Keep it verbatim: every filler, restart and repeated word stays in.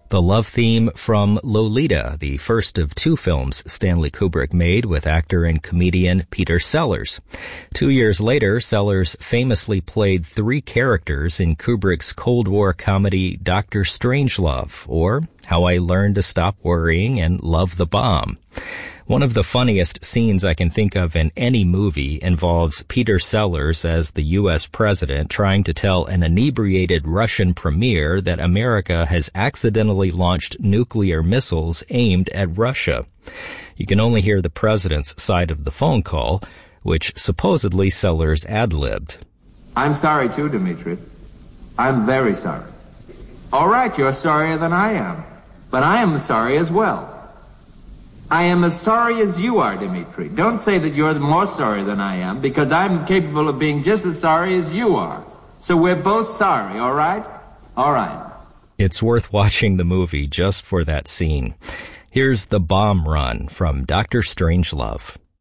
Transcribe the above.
The love theme from Lolita, the first of two films Stanley Kubrick made with actor and comedian Peter Sellers. Two years later, Sellers famously played three characters in Kubrick's Cold War comedy Doctor Strangelove, or How I Learned to Stop Worrying and Love the Bomb. One of the funniest scenes I can think of in any movie involves Peter Sellers as the U S president trying to tell an inebriated Russian premier that America has accidentally launched nuclear missiles aimed at Russia. You can only hear the president's side of the phone call, which supposedly Sellers ad-libbed. I'm sorry too, Dmitri. I'm very sorry. All right, you're sorrier than I am, but I am sorry as well. I am as sorry as you are, Dmitri. Don't say that you're more sorry than I am, because I'm capable of being just as sorry as you are. So we're both sorry, all right? All right. It's worth watching the movie just for that scene. Here's The Bomb Run from Doctor Strangelove.